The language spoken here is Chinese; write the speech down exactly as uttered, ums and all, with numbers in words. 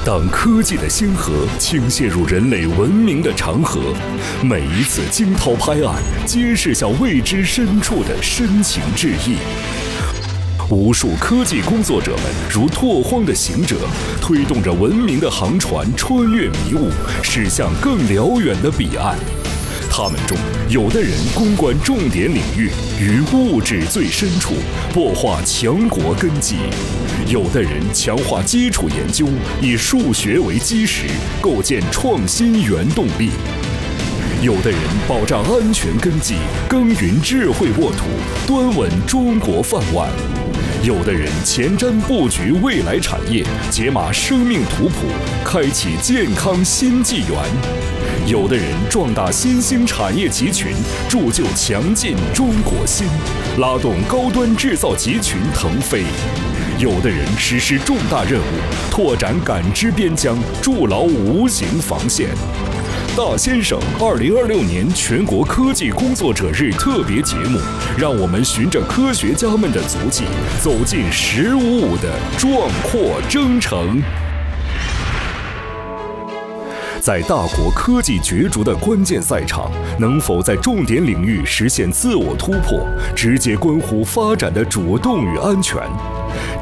当科技的星河倾泻入人类文明的长河，每一次惊涛拍岸，皆是向未知深处的深情致意。无数科技工作者们如拓荒的行者，推动着文明的航船穿越迷雾，驶向更辽远的彼岸。他们中，有的人攻关重点领域，于物质最深处擘画强国根基；有的人强化基础研究，以数学为基石，构建创新原动力；有的人保障安全根基，耕耘智慧沃土，端稳中国饭碗；有的人前瞻布局未来产业，解码生命图谱，开启健康新纪元；有的人壮大新兴产业集群，铸就强劲中国心，拉动高端制造集群腾飞；有的人实施重大任务，拓展感知边疆，筑牢无形防线。大先生二零二六年全国科技工作者日特别节目，让我们循着科学家们的足迹，走进“十五五”的壮阔征程。在大国科技角逐的关键赛场，能否在重点领域实现自我突破，直接关乎发展的主动与安全。